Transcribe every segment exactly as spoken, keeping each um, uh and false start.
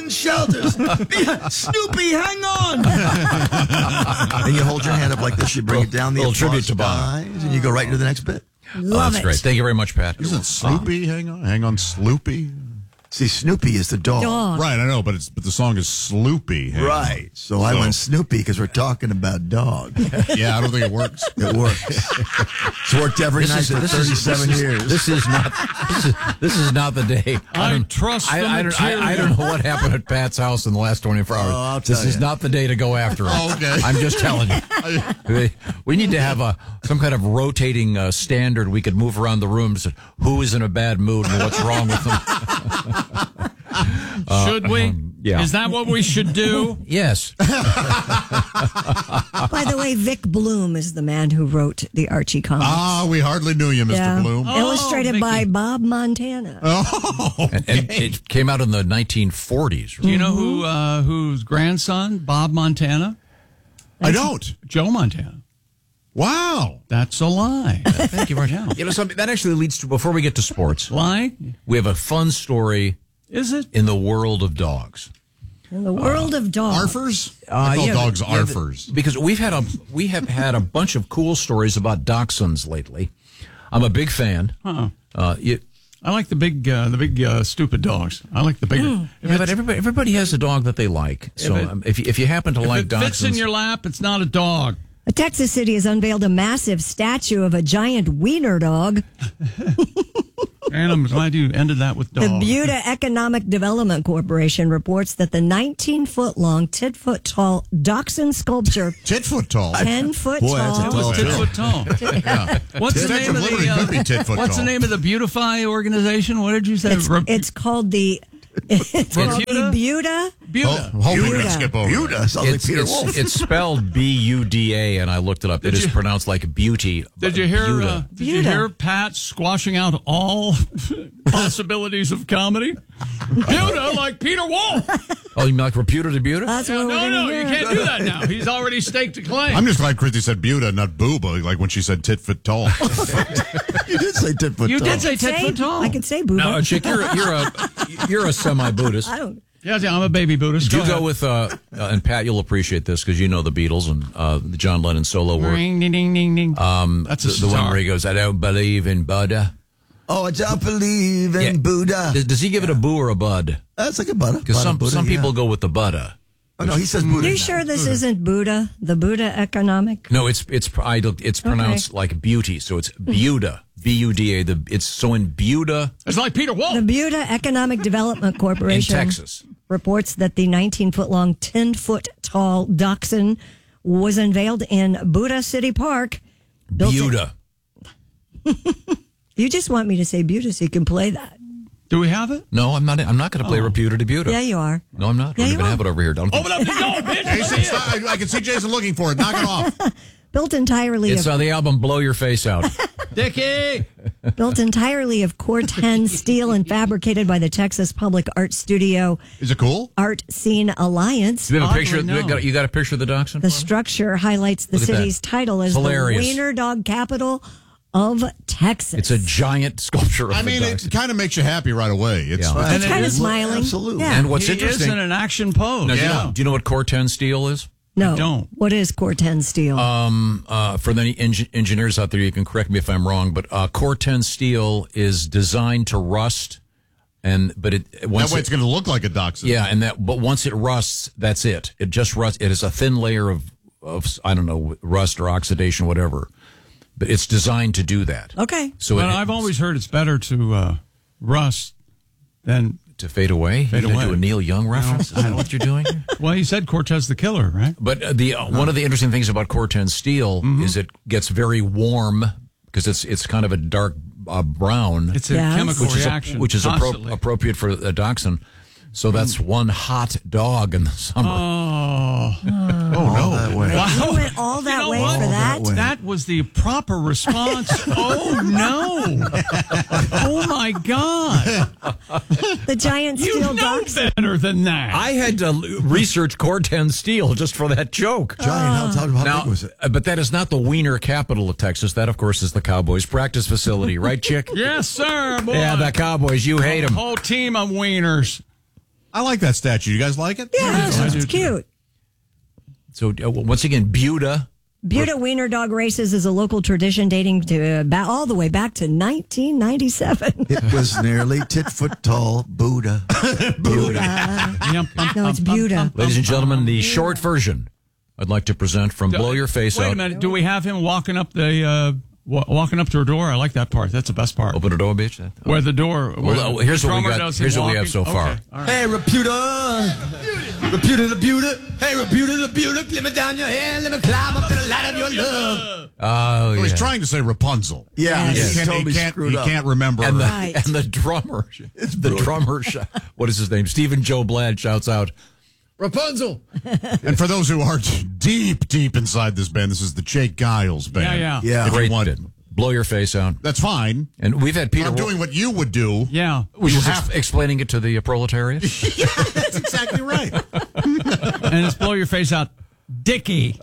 and shelters. Snoopy, hang on. And you hold your hand up like this. You bring it down. The little tribute to Bob. dies, and you go right into the next bit. Love oh, that's it. great. Thank you very much, Pat. Isn't Sloopy? Hang on, hang on, Sloopy. See, Snoopy is the dog. Dog. Right, I know, but it's but the song is Sloopy. Hang Right. So, So- I went Snoopy because we're talking about dog. on. Yeah, I don't think it works. It works. It's worked every night for thirty-seven this is, years. This is not. This is, this is not the day. I don't- trust I, the I, don't, I, I don't know what happened at Pat's house in the last twenty-four hours. Oh, I'll this tell is you. not the day to go after it. Oh, okay. I'm just telling you. We, we need to have a some kind of rotating uh, standard. We could move around the rooms. Who is in a bad mood and what's wrong with them? Should we? yeah. Is that what we should do? Yes. By the way, Vic Bloom is the man who wrote the Archie comics. Ah, we hardly knew you, Mister Yeah. Bloom. Oh, Illustrated by Vicky. Bob Montana. Oh, And, and it came out in the nineteen forties. Do you know who uh, whose grandson, Bob Montana? I don't. Joe Montana. Wow. That's a lie. Thank you very much. You know, something that actually leads to, before we get to sports, Lie? we have a fun story Is it? in the world of dogs. In the world of dogs. Arfers? I call Uh, yeah, dogs yeah, the- arfers. because we've had a we have had a bunch of cool stories about dachshunds lately. I'm a big fan. Uh-uh. Uh, you, I like the big, uh, the big uh, stupid dogs. I like the bigger. If yeah, it, but everybody everybody has a dog that they like. So it- um, if you, if you happen to if like it fits in dachshunds, your lap, it's not a dog. A Texas city has unveiled a massive statue of a giant wiener dog. And I'm glad you ended that with dog. The Buda Economic Development Corporation reports that the nineteen-foot-long, ten-foot-tall dachshund sculpture, Tit-foot tall. ten-foot Boy, that's a tall, tall Tit foot tall. Yeah. What's the Statue name of of Liberty the? could be tit foot what's tall. the name of the Beautify organization? What did you say? it's, Re- it's called the it's called the Buda. Buda. Oh, hold on, we're Buda. gonna skip over. Buda sounds like it's, Peter it's, Wolf. it's spelled B U D A, and I looked it up. It is you- pronounced like beauty. Did you hear? Buda. Uh, did you Buda. hear Pat squashing out all possibilities of comedy? Buda, like Peter Wolf. Oh, you mean like reputer to Buda? That's No, what we're no, gonna no, you hear. can't do that now. He's already staked a claim. I'm just glad Christy said Buda, not booba, like when she said tit-foot tall. You did say tit-foot You tall. did say Say- tit foot tall. I could say Buda. No, Chick, you're you're a you're a semi-Buddhist. I don't. Yeah, yeah, I'm a baby Buddhist. Did you go with uh, uh, and Pat? You'll appreciate this because you know the Beatles and uh, the John Lennon solo work. Ring, ding, ding, ding, ding. Um, That's a the, the one star. where he goes, "I don't believe in Buddha." Oh, I don't believe in Yeah. Buddha. Does, does he give it a boo or a bud? That's like a Buddha. Because some Buddha, some yeah. people go with the Buddha. Oh, no, he says Buddha. You now. sure this isn't Buddha? The Buddha Economic? No, it's it's I, it's pronounced like beauty, so it's Buda, B U D A. The it's so in Buda It's like Peter Wolf. The Buda Economic Development in Corporation Texas. reports that the nineteen-foot-long, ten-foot-tall dachshund was unveiled in Buda City Park. Built in- Buda. You just want me to say Buda so you can play that. Do we have it? No, I'm not. I'm not going to play reputer to Buda. Yeah, you are. No, I'm not. Yeah, We're you going to are. have it over here. Don't Open up the door, bitch. Jason, stop. I, I can see Jason looking for it. Knock it off. Built entirely It's of on the album "Blow Your Face Out." Dickie. built entirely of Corten steel and fabricated by the Texas Public Art Studio Is it cool? Art Scene Alliance. Do you have a Oddly, picture? no. You, got, you got a picture of the dachshund? The for me? structure highlights the Look at that. city's title as Hilarious. the Wiener Dog Capital of Texas. It's a giant sculpture of I the mean, dachshund. it kind of makes you happy right away. It's, Yeah. it's- And It's it kind of is- smiling. Absolutely. Yeah. And what's He interesting? is in an action pose. Now, do, you Yeah. know, do you know what Corten steel is? no. don't. What is Corten steel? Um, uh, for the eng- engineers out there, you can correct me if I'm wrong, but uh, Corten steel is designed to rust, and but it once that way it- it's going to look like a dachshund. yeah, and that but once it rusts, that's it. It just rusts. It is a thin layer of of I don't know rust or oxidation, whatever, but it's designed to do that. okay. So But it, I've always heard it's better to uh, rust than. to fade away. Fade You're gonna away. do a Neil Young reference. Is that what you're doing here? Well, you said Cortez the Killer, right? But uh, the uh, one of the interesting things about Corten steel Mm-hmm. is it gets very warm because it's it's kind of a dark uh, brown, It's a Yes. chemical which is a- reaction. which is appro- constantly. appropriate for a dachshund. So that's one hot dog in the summer. Oh, Oh, no. That way. You went all that know way what? for All that? way. that was the proper response. Oh no! Oh my God! The giant You steel know dachshund. better than that. I had to l- research Corten steel just for that joke. Giant. How, how, how Now, big was it? uh, but that is not the Wiener capital of Texas. That, of course, is the Cowboys practice facility, right, Chick? Yes, sir. Boy. Yeah, the Cowboys. You hate them. Whole team of wieners. I like that statue. You guys like it? Yeah, I it's do, cute. So uh, once again, Buda. Buda Wiener Dog Races is a local tradition dating to about all the way back to nineteen ninety-seven. It was nearly tit foot tall Buddha. Buddha. No, it's Buda. Ladies and gentlemen, the short version I'd like to present from Blow Your Face Wait Out. a minute. Do we have him walking up the uh, wa- walking up to a door? I like that part. That's the best part. Open a door, bitch. Where the door. Where Well, the here's what we drummer got- does him here's what we have walking. so far. Okay, all right. Hey, Reputa. Reputa the Buda. Hey, Reputa the Buda. Let me down your head. Let me climb up to the light of your love. Oh, Well, yeah. he's trying to say Rapunzel. Yeah, Yes. He he's can't, totally he can't, screwed he up. can't remember. and the her. Right. and the drummer, the drummer, sh- what is his name? Stephen Joe Blad shouts out, Rapunzel. And for those who aren't deep, deep inside this band, this is the Jake Giles band. Yeah, yeah. Yeah. If you Great want- bit. Blow Your Face Out. That's fine. And we've had Peter. I'm doing what you would do. Yeah. was you just have- ex- explaining it to the uh, proletariat. That's exactly right. And it's blow your face out, Dickie.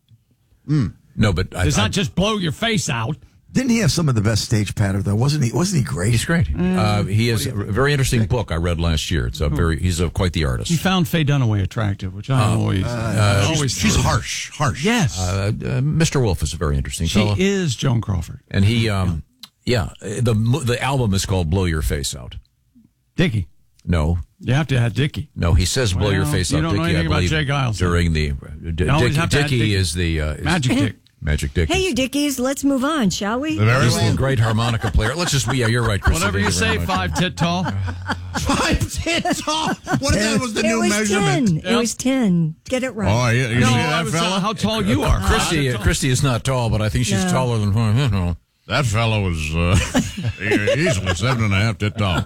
No, but I, It's I, not just blow your face out. Didn't he have some of the best stage patter though? Wasn't he? Wasn't he great? he's great. Uh, he has a very interesting book I read last year. It's a very he's a, quite the He artist. found Faye Dunaway attractive, which I always, uh, always. She's harsh, harsh. Yes, Uh, uh, Mister Wolf is a very interesting she fellow, is Joan Crawford. and he, um, yeah, the the album is called "Blow Your Face Out." Dickie. No, You have to have Dickie. no, he says "Blow Your Well, Face you Out." don't know Dickie, I anything about believe, Jay Giles, then. during the uh, D- You always Dickie, have to add Dickie Dickie. is the uh, is Magic Dick. Magic Dick. Hey, you dickies, let's move on, shall we? Very He's well. the great harmonica player. Let's just, yeah, you're right, Chris. Whatever you say, five tit tall. Five ten tall. What if that was the It new was measurement? ten. It was ten. Get it right. Oh, you, you No, see I that was, uh, fella? how tall you are. Christy, uh, Christy is not tall, but I think she's No. taller than you know. That fellow was uh, easily seven and a half tit tall.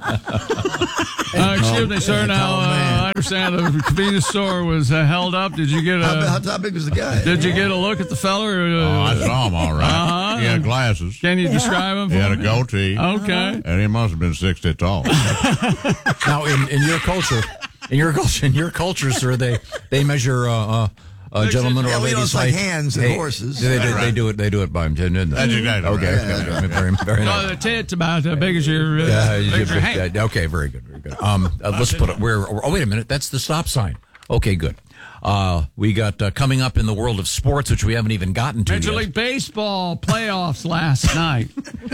Uh, excuse me, sir. Now, uh, I understand the convenience store was uh, held up. Did you get How, how, a how big was the guy? Did you get a look at the fella? Or, Oh, I uh, saw him all right. Uh-huh. He had glasses. can you describe him? He For had a me? goatee. Okay. And he must have been six tit tall. Now, in, in your culture, in your culture, in your culture, sir, they they measure uh, uh, a gentleman or Yeah, a well, you know, lady's it's like height. hands and horses. They, they, Right. they do it. They do it by him. Didn't they? That's exactly Okay. right. okay, very, very Well, nice. the tit's about as big as your, uh, Yeah, big you- as your hand. yeah, okay, very good, very good. Um, uh, let's put it where. Oh, wait a minute. That's the stop sign. Okay, good. Uh, we got uh, coming up in the world of sports, which we haven't even gotten to Major yet. League Baseball playoffs last night,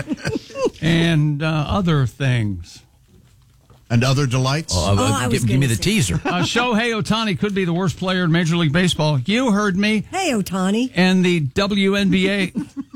and uh, other things. And other delights? Uh, Oh, I was give, give me gonna the say- teaser. Uh, Shohei Ohtani could be the worst player in Major League Baseball. You heard me. Hey, Otani. And the W N B A.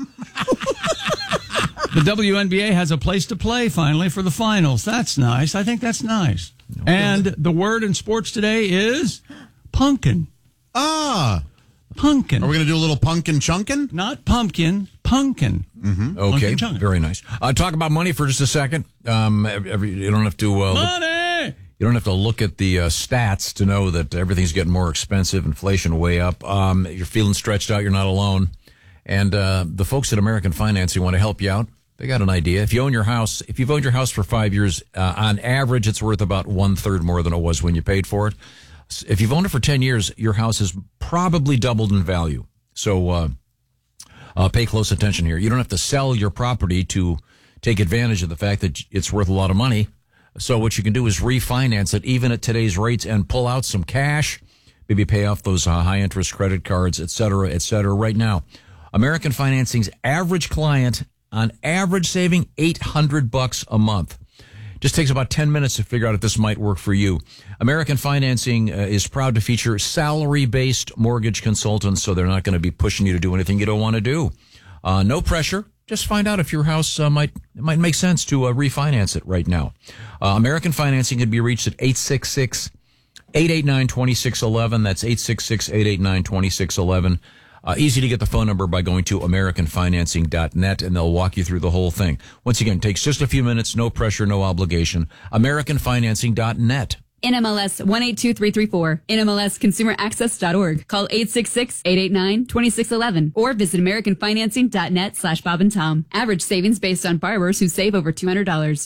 The W N B A has a place to play finally for the finals. That's nice. I think that's nice. And the word in sports today is pumpkin. Ah. Pumpkin. Are we going to do a little pumpkin chunkin? Not pumpkin, pumpkin. Okay, chunkin. very nice. Uh, talk about money for just a second. Um, every, you don't have to. Uh, look, Money! you don't have to look at the uh, stats to know that everything's getting more expensive. Inflation way up. Um, you're feeling stretched out. You're not alone. And uh, the folks at American Financing want to help you out. They got an idea. If you own your house, if you've owned your house for five years, uh, on average, it's worth about one third more than it was when you paid for it. If you've owned it for ten years, your house has probably doubled in value. So uh, uh, pay close attention here. You don't have to sell your property to take advantage of the fact that it's worth a lot of money. So what you can do is refinance it even at today's rates and pull out some cash, maybe pay off those uh, high interest credit cards, et cetera, et cetera. Right now, American Financing's average client on average saving eight hundred bucks a month. Just takes about ten minutes to figure out if this might work for you. American Financing uh, is proud to feature salary-based mortgage consultants, so they're not going to be pushing you to do anything you don't want to do. Uh, no pressure. Just find out if your house uh, might it might make sense to uh, refinance it right now. Uh, American Financing can be reached at eight six six, eight eight nine, two six one one. That's eight six six, eight eight nine, two six one one. Uh, easy to get the phone number by going to american financing dot net, and they'll walk you through the whole thing. Once again, it takes just a few minutes, no pressure, no obligation. american financing dot net. N M L S one eight two three three four, N M L S consumer access dot org. Call eight six six, eight eight nine, two six one one or visit american financing dot net slash Bob and Tom. Average savings based on borrowers who save over two hundred dollars.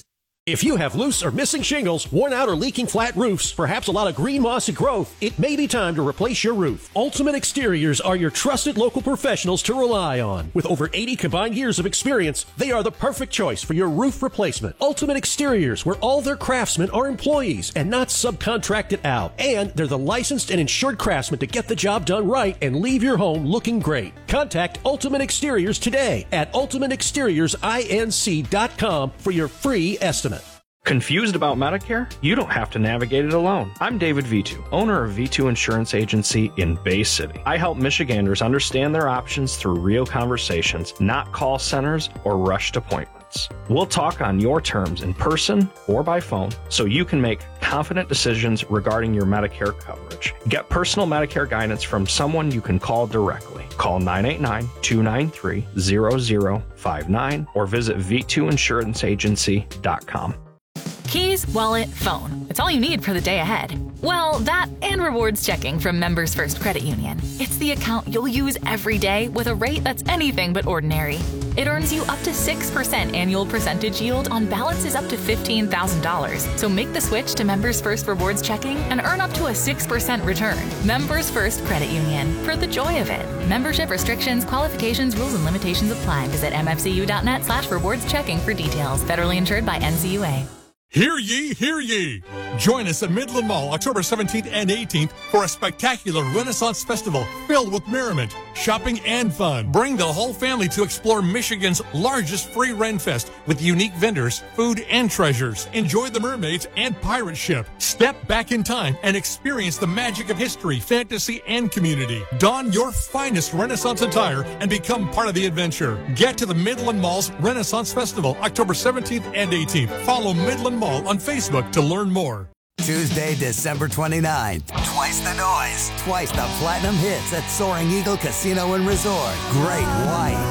If you have loose or missing shingles, worn out or leaking flat roofs, perhaps a lot of green mossy growth, it may be time to replace your roof. Ultimate Exteriors are your trusted local professionals to rely on. With over eighty combined years of experience, they are the perfect choice for your roof replacement. Ultimate Exteriors, where all their craftsmen are employees and not subcontracted out. And they're the licensed and insured craftsmen to get the job done right and leave your home looking great. Contact Ultimate Exteriors today at ultimate exteriors inc dot com for your free estimate. Confused about Medicare? You don't have to navigate it alone. I'm David V two, owner of V two Insurance Agency in Bay City. I help Michiganders understand their options through real conversations, not call centers or rushed appointments. We'll talk on your terms in person or by phone so you can make confident decisions regarding your Medicare coverage. Get personal Medicare guidance from someone you can call directly. Call nine eight nine, two nine three, zero zero five nine or visit v two insurance agency dot com. Keys, wallet, phone. It's all you need for the day ahead. Well, that and rewards checking from Members First Credit Union. It's the account you'll use every day with a rate that's anything but ordinary. It earns you up to six percent annual percentage yield on balances up to fifteen thousand dollars. So make the switch to Members First Rewards Checking and earn up to a six percent return. Members First Credit Union. For the joy of it. Membership restrictions, qualifications, rules, and limitations apply. Visit mfcu.net slash rewards checking for details. Federally insured by N C U A. Hear ye, hear ye. Join us at Midland Mall October seventeenth and eighteenth for a spectacular Renaissance Festival filled with merriment, shopping, and fun. Bring the whole family to explore Michigan's largest free Ren Fest with unique vendors, food, and treasures. Enjoy the mermaids and pirate ship. Step back in time and experience the magic of history, fantasy, and community. Don your finest Renaissance attire and become part of the adventure. Get to the Midland Mall's Renaissance Festival October seventeenth and eighteenth. Follow Midland Mall on Facebook to learn more. Tuesday, December twenty-ninth. Twice the noise. Twice the platinum hits at Soaring Eagle Casino and Resort. Great White.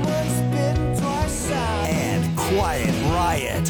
And Quiet Riot.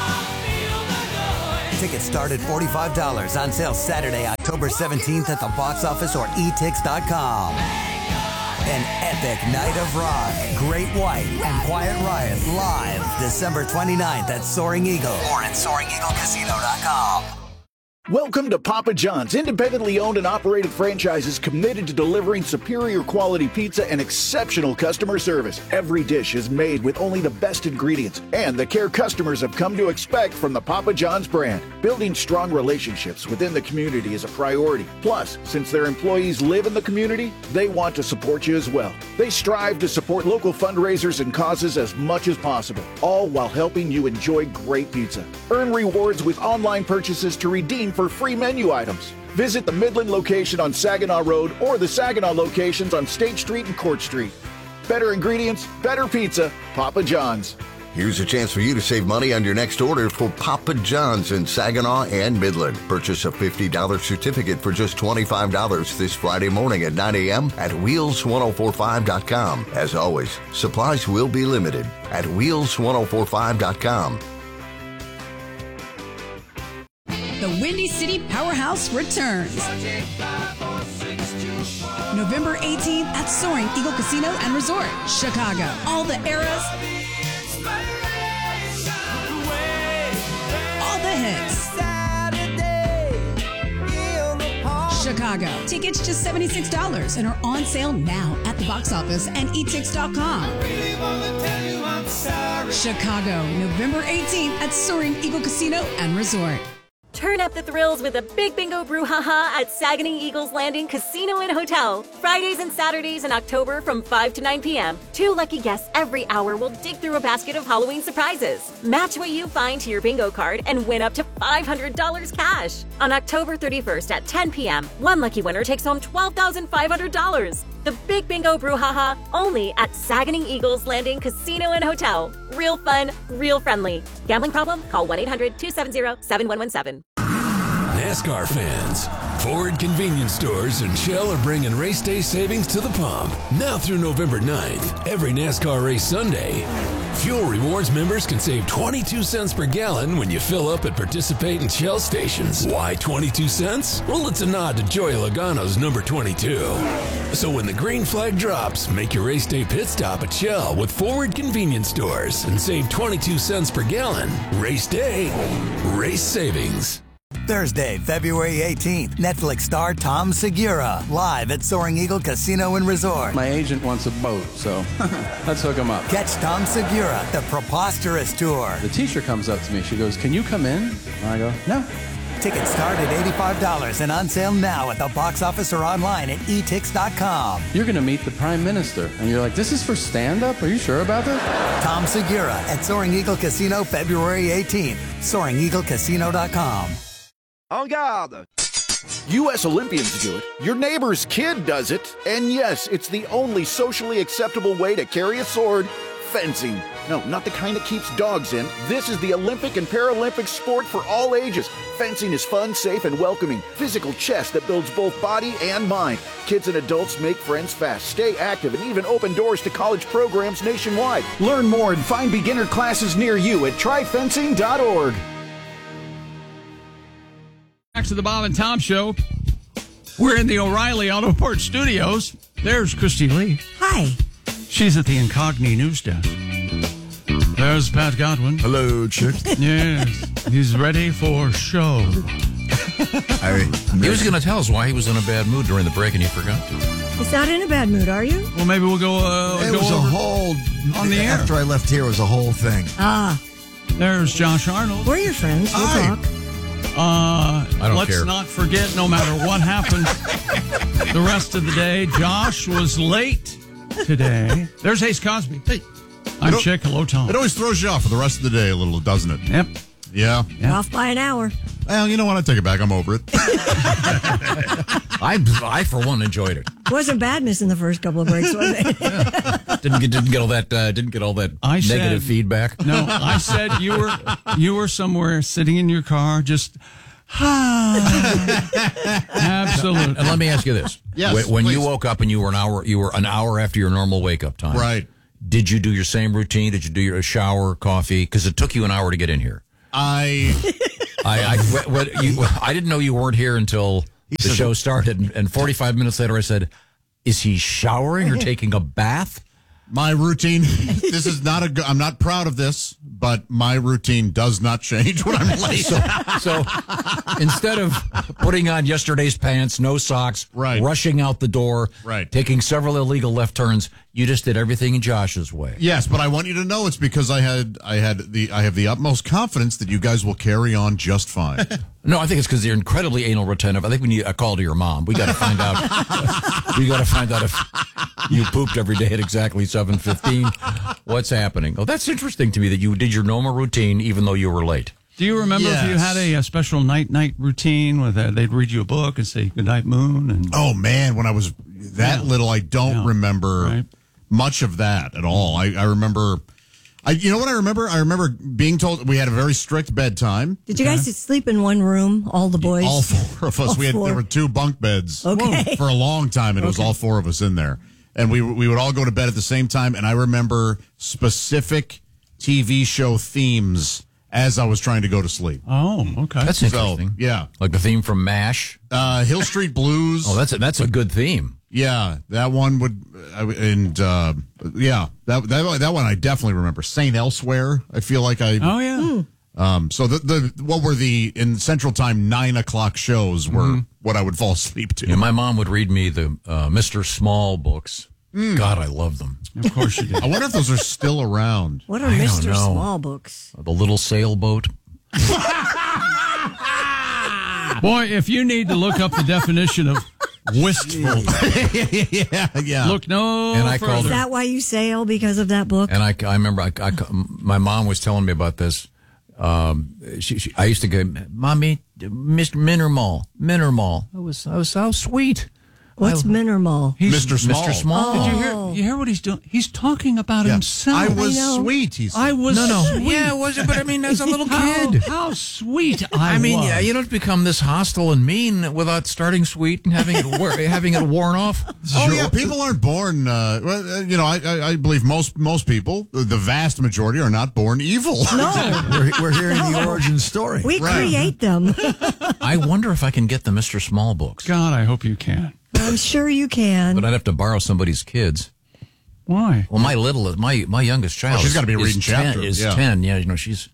Tickets start at forty-five dollars. On sale Saturday, October seventeenth at the box office or e tix dot com. An epic night of rock. Great White and Quiet Riot live December twenty-ninth at Soaring Eagle or at soaring eagle casino dot com. Welcome to Papa John's, independently owned and operated franchises committed to delivering superior quality pizza and exceptional customer service. Every dish is made with only the best ingredients and the care customers have come to expect from the Papa John's brand. Building strong relationships within the community is a priority. Plus, since their employees live in the community, they want to support you as well. They strive to support local fundraisers and causes as much as possible, all while helping you enjoy great pizza. Earn rewards with online purchases to redeem for free menu items. Visit the Midland location on Saginaw Road or the Saginaw locations on State Street and Court Street. Better ingredients, better pizza, Papa John's. Here's a chance for you to save money on your next order for Papa John's in Saginaw and Midland. Purchase a fifty dollars certificate for just twenty-five dollars this Friday morning at nine a.m. at wheels ten forty-five dot com. As always, supplies will be limited at wheels ten forty-five dot com. The Windy City Powerhouse returns. November eighteenth at Soaring Eagle Casino and Resort, Chicago. All the eras, all the hits. Chicago. Tickets just seventy-six dollars and are on sale now at the box office and e tix dot com. Chicago, November eighteenth at Soaring Eagle Casino and Resort. Turn up the thrills with a big bingo brouhaha at Saguenay Eagles Landing Casino and Hotel. Fridays and Saturdays in October from five to nine p.m. Two lucky guests every hour will dig through a basket of Halloween surprises. Match what you find to your bingo card and win up to five hundred dollars cash. On October thirty-first at ten p.m., one lucky winner takes home twelve thousand five hundred dollars. The Big Bingo Brouhaha, only at Saguenay Eagles Landing Casino and Hotel. Real fun, real friendly. Gambling problem? Call one eight hundred two seven zero seven one one seven. NASCAR fans, Ford Convenience Stores and Shell are bringing race day savings to the pump. Now through November ninth, every NASCAR race Sunday, Fuel Rewards members can save twenty-two cents per gallon when you fill up at participating Shell stations. Why twenty-two cents? Well, it's a nod to Joey Logano's number twenty-two. So when the green flag drops, make your race day pit stop at Shell with Forward Convenience Stores and save twenty-two cents per gallon. Race day, race savings. Thursday, February eighteenth, Netflix star Tom Segura, live at Soaring Eagle Casino and Resort. My agent wants a boat, so let's hook him up. Catch Tom Segura, the Preposterous Tour. The teacher comes up to me. She goes, "Can you come in?" And I go, "No." Tickets start at eighty-five dollars and on sale now at the box office or online at e tix dot com. You're going to meet the Prime Minister. And you're like, "This is for stand-up? Are you sure about this?" Tom Segura at Soaring Eagle Casino, February eighteenth. soaring eagle casino dot com. En garde! U S Olympians do it, your neighbor's kid does it, and yes, it's the only socially acceptable way to carry a sword, fencing. No, not the kind that keeps dogs in. This is the Olympic and Paralympic sport for all ages. Fencing is fun, safe, and welcoming. Physical chess that builds both body and mind. Kids and adults make friends fast, stay active, and even open doors to college programs nationwide. Learn more and find beginner classes near you at try fencing dot org. Back to the Bob and Tom Show. We're in the O'Reilly Auto Parts Studios. There's Christy Lee. Hi. She's at the Incogni News Desk. There's Pat Godwin. Hello, chick. Yes. He's ready for show. I, he was going to tell us why he was in a bad mood during the break, and he forgot to. He's not in a bad mood, are you? Well, maybe we'll go, uh, it go was a over whole, on the air. after I left here, it was a whole thing. Ah. There's Josh Arnold. We're your friends. We'll Hi. talk. Uh, I don't let's care. not forget, no matter what happens the rest of the day, Josh was late today. There's Ace Cosby. Hey, I'm It- Chick. Hello, Tom. It always throws you off for the rest of the day a little, doesn't it? Yep. Yeah. You're off by an hour. Well, you know what? I take it back. I'm over it. I, I for one, enjoyed it. Wasn't bad missing the first couple of breaks, was it? Didn't get didn't get all that uh, didn't get all that I negative said- feedback. No, I said you were you were somewhere sitting in your car, just absolutely. And let me ask you this: Yes, when, when you please. woke up and you were an hour, you were an hour after your normal wake up time, Right. Did you do your same routine? Did you do your shower, coffee? Because it took you an hour to get in here. I I I, what, what, you, I didn't know you weren't here until the show started, and, and forty-five minutes later, I said, "Is he showering or taking a bath?" my routine. This is not a. go- I'm not proud of this, but my routine does not change when I'm late. So, so instead of putting on yesterday's pants, no socks, Right. rushing out the door, Right. taking several illegal left turns, you just did everything in Josh's way. Yes, but I want you to know it's because I had I had the I have the utmost confidence that you guys will carry on just fine. No, I think it's because you're incredibly anal retentive. I think we need a call to your mom. We got to find out. we got to find out if you pooped every day at exactly seven fifteen. What's happening? Oh, that's interesting to me that you did your normal routine even though you were late. Do you remember if you Yes. had a, a special night night routine where they- they'd read you a book and say "Good night, Moon"? And Oh man, when I was that Yeah. little, I don't Yeah. remember Right. much of that at all. I, I remember, I you know what I remember? I remember being told we had a very strict bedtime. Did you guys sleep in one room, all the boys? All four of us. All we had four. there were two bunk beds Okay. for a long time, and it was all four of us in there. And we we would all go to bed at the same time. And I remember specific T V show themes as I was trying to go to sleep. oh, okay. That's So interesting. yeah, Like the theme from MASH. uh, Hill Street Blues. Oh, that's a, that's a good theme. Yeah, that one would, I w- and uh, yeah, that that that one I definitely remember. Saint Elsewhere. I feel like I. oh yeah. Um. So the the what were the in Central Time nine o'clock shows were Mm-hmm. what I would fall asleep to. Yeah, my mom would read me the uh, Mister Small books. God, I love them. Of course you did. I wonder if those are still around. What are I don't Mister know. Small books? The Little Sailboat. Boy, if you need to look up the definition of wistful, yeah, yeah. look no And I further. called Is that why you sail? Because of that book? And I, I remember I, I, my mom was telling me about this. Um, she, she, I used to go, Mommy, Mister Minnermall, Minnermall. That was, that was so sweet. What's Mineral? He's Mister Small. Mister Small. Did you hear? You hear what he's doing? He's talking about Yeah. himself. I was I know. sweet, he said. I was No, no. sweet. Yeah, was it? But I mean, as a little How, kid. how sweet I, I mean, was. yeah, you don't become this hostile and mean without starting sweet and having it wor- having it worn off. Oh yeah, people aren't born. Uh, well, uh, you know, I, I, I believe most most people, the vast majority, are not born evil. No. We're, we're hearing the origin story. We Right. create them. I wonder if I can get the Mister Small books, God, I hope you can. I'm sure you can. but I'd have to borrow somebody's kids. Why? Well, my little, my my youngest child, Oh, she's is- gotta be is reading ten, chapters, Is yeah. ten? Yeah, you know, she's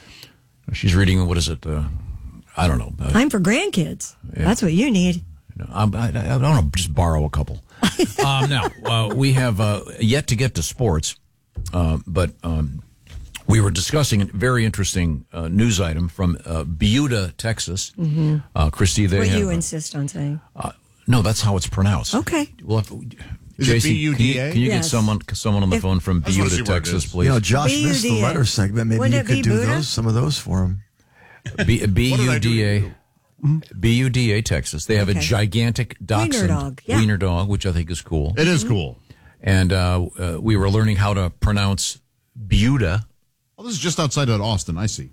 she's reading. What is it? Uh, I don't know. Uh, Time for grandkids. Yeah. That's what you need. you know, I, I, I don't know. Just borrow a couple. um, now uh, we have uh, yet to get to sports, uh, but um, we were discussing a very interesting uh, news item from uh, Buda, Texas. Mm-hmm. Uh, Christy, they What have, you insist on saying. uh, no, that's how it's pronounced. Okay. We'll have to, Is it Jason, B U D A? Can you, can you get Yes. someone someone on the If- phone from I just wanna Buda, see where it Texas, is. please? You know, Josh missed the B U D A. letter segment. Maybe Wouldn't you it could be do Buddha? those, some of those for him. B B What did I U do D to A. you? B U D A, Texas. They have Okay. a gigantic dachshund. dog, yeah. Wiener dog, which I think is cool. It is cool. And uh, uh, we were learning how to pronounce Buda. Well, this is just outside of Austin. I see.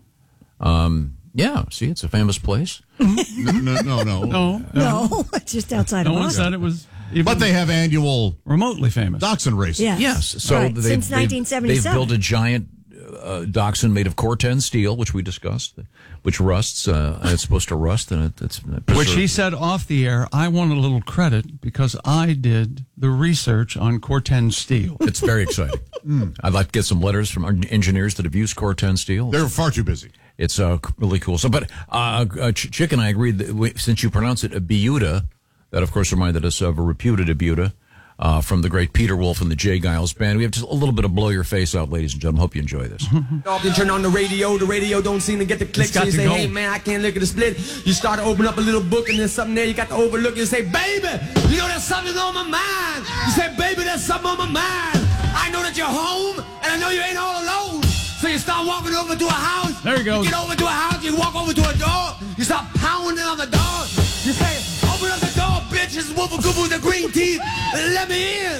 Um, yeah, see, it's a famous place. No, no, no. no. No, No, it's just outside no of one Austin. said it was even But they have annual remotely famous. dachshund races. Yes. Yes. So Right, they've, since they've- nineteen seventy-seven. They've built a giant uh, dachshund made of Corten steel, which we discussed, which rusts. Uh, and it's supposed to rust, and it, it's Which preserved. he said off the air, I want a little credit because I did the research on Corten steel. It's very exciting. I'd like to get some letters from our engineers that have used Corten steel. They're far too busy. It's uh, really cool. So, but uh, uh, Ch- Chick and I agreed that we, since you pronounce it a Buda, that of course reminded us of a reputed Buda uh, from the great Peter Wolf and the Jay Giles Band. We have just a little bit of blow your face out, ladies and gentlemen. Hope you enjoy this. Dog, you turn on the radio, the radio don't seem to get the clicks. got So you to say, go. hey man, I can't look at the split. You start to open up a little book and there's something there you got to overlook. You say, baby, you know there's something on my mind. You say, baby, there's something on my mind. I know that you're home and I know you ain't all alone. So you start walking over to a house. There he goes. You get over to a house, you walk over to a door. You start pounding on the door. You say, open up the door, bitch. It's Woofa Goofa with the green teeth. Let me in.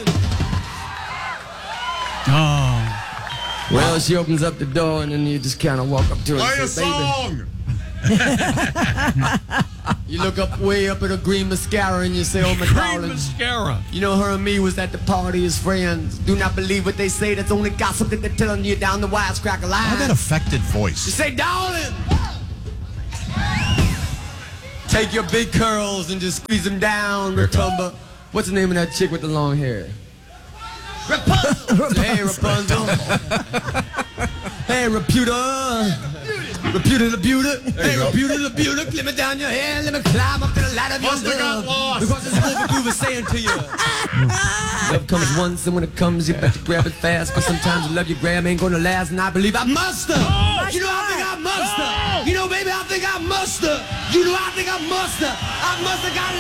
Oh. Well, she opens up the door and then you just kind of walk up to her Play a and say, baby. song. You look up way up at her green mascara and you say, oh my Green darling. mascara. You know, her and me was at the party as friends. Do not believe what they say. That's only gossip that they're telling you down the wisecracker line. Why that affected You voice? say, darling. Take your big curls and just squeeze them down, Ratumba. What's the name of that chick with the long hair? Rapunzel. Hey, Rapunzel. Hey, Reputa. Reputa the Buda. Hey, Reputa the Buda. Let me down your hair. Let me climb up to the ladder of your Must have got love. lost. Because it's Woofa Goofa saying to you. Love comes once, and when it comes, you better grab it fast. But sometimes the love you grab ain't gonna last, and I believe I must have. You know, I think I must have. You know, baby, I think I must have. You know, I think I must have. I must have got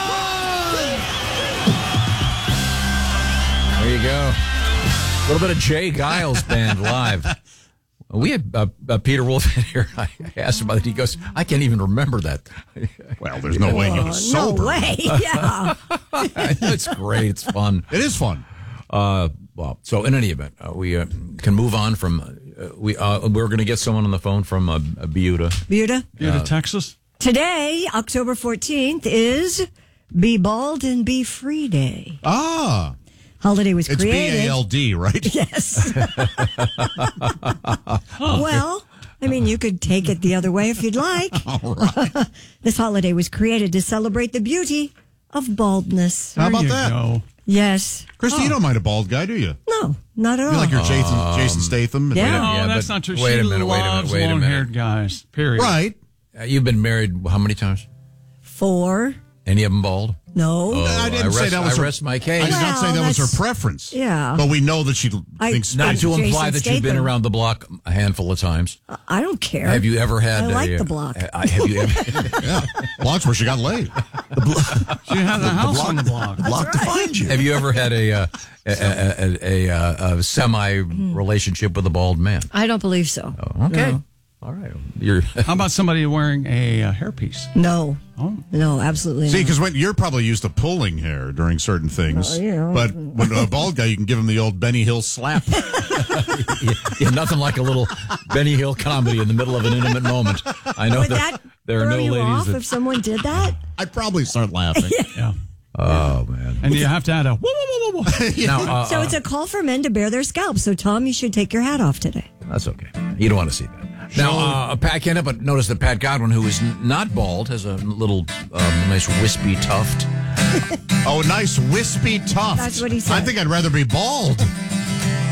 lost. There you go. A little bit of Jay Giles Band live. We had uh, uh, Peter Wolf in here. I asked him about it. He goes, I can't even remember that. Well, there's no way he was no sober. way. Yeah. It's great. It's fun. It is fun. Uh, well, so in any event, uh, we uh, can move on from. Uh, we uh, we're going to get someone on the phone from uh, Buda. Buda. Buda, Texas. Today, October fourteenth, is Be Bald and Be Free Day. Ah. Holiday was It's B created. A L D, right? Yes. Well, I mean, you could take it the other way if you'd like. All right. This holiday was created to celebrate the beauty of baldness. How about you that? go. Yes. Christy, you don't mind a bald guy, do you? No, not at all. You like your Jason, Jason Statham? Yeah. No, Yeah, that's but not true. wait she a minute, wait a minute, loves wait a minute. long-haired guys, period. Right. Uh, you've been married how many times? Four. Any of them bald? No. Oh, I didn't say rest, that was I her- rest my I case. did not say Well, that was her that's- preference. Yeah. But we know that she I- thinks Not to Jason imply that you've been Statham. around the block a handful of times. I don't care. Have you ever had? I like a, the block. uh, I- have you ever? yeah, blocks where she got laid. She has a house on the block. Block to find you. Have you ever had a uh, a, a, a, a, a semi relationship with a bald man? I don't believe so. Okay. No. All right. You're How about somebody wearing a uh, hairpiece? No. Oh. No, absolutely See, not. because when you're probably used to pulling hair during certain things, Well, you know. but when a bald guy, you can give him the old Benny Hill slap. yeah, yeah, nothing like a little Benny Hill comedy in the middle of an intimate moment. I know Would that, that there are throw no you ladies off that. if someone did that? I'd probably start laughing. Yeah. Oh man! And you have to add a whoa, whoa, whoa, whoa, whoa. Now, uh, So it's a call for men to bare their scalps. So, Tom, you should take your hat off today. That's okay. You don't want to see that. Now, uh, Pat Kennett, but notice that Pat Godwin, who is n- not bald, has a little um, nice wispy tuft. Oh, nice wispy tuft. That's what he said. I think I'd rather be bald.